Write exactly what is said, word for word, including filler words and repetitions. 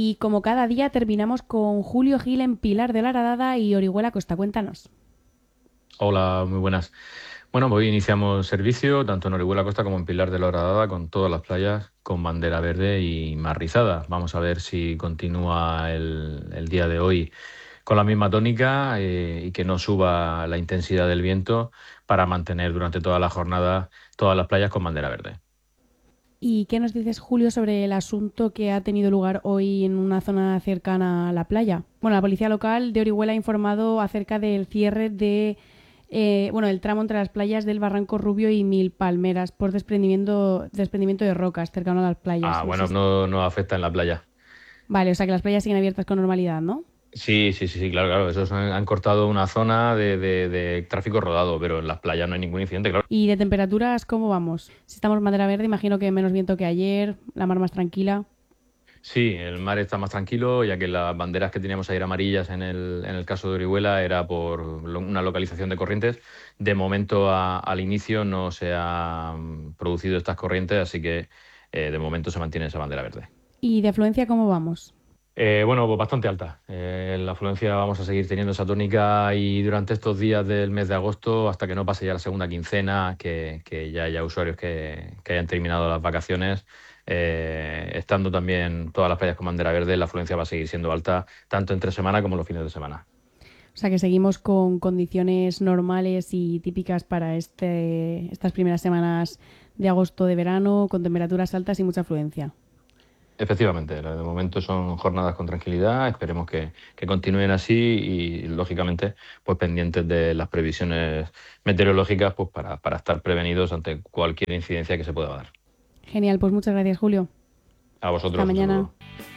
Y como cada día terminamos con Julio Gil en Pilar de la Horadada y Orihuela Costa. Cuéntanos. Hola, muy buenas. Bueno, hoy iniciamos servicio tanto en Orihuela Costa como en Pilar de la Horadada con todas las playas con bandera verde y mar rizada. Vamos a ver si continúa el, el día de hoy con la misma tónica eh, y que no suba la intensidad del viento para mantener durante toda la jornada todas las playas con bandera verde. ¿Y qué nos dices, Julio, sobre el asunto que ha tenido lugar hoy en una zona cercana a la playa? Bueno, la policía local de Orihuela ha informado acerca del cierre de, eh, bueno, el tramo entre las playas del Barranco Rubio y Mil Palmeras por desprendimiento, desprendimiento de rocas cercano a las playas. Ah, No bueno, sé si- no, no afecta en la playa. Vale, o sea que las playas siguen abiertas con normalidad, ¿no? Sí, sí, sí, sí, claro, claro. Esos han, han cortado una zona de, de de tráfico rodado, pero en las playas no hay ningún incidente, claro. ¿Y de temperaturas cómo vamos? Si estamos en madera verde, imagino que menos viento que ayer, la mar más tranquila. Sí, el mar está más tranquilo, ya que las banderas que teníamos ayer amarillas en el, en el caso de Orihuela era por lo- una localización de corrientes. De momento, a- al inicio no se han producido estas corrientes, así que eh, de momento se mantiene esa bandera verde. ¿Y de afluencia cómo vamos? Eh, bueno, pues bastante alta. Eh, la afluencia vamos a seguir teniendo esa tónica y durante estos días del mes de agosto, hasta que no pase ya la segunda quincena, que, que ya haya usuarios que, que hayan terminado las vacaciones, eh, estando también todas las playas con bandera verde, la afluencia va a seguir siendo alta, tanto entre semana como los fines de semana. O sea que seguimos con condiciones normales y típicas para este, estas primeras semanas de agosto de verano, con temperaturas altas y mucha afluencia. Efectivamente, de momento son jornadas con tranquilidad, esperemos que, que continúen así y, lógicamente, pues pendientes de las previsiones meteorológicas pues para, para estar prevenidos ante cualquier incidencia que se pueda dar. Genial, pues muchas gracias, Julio. A Hasta vosotros un mañana. saludo.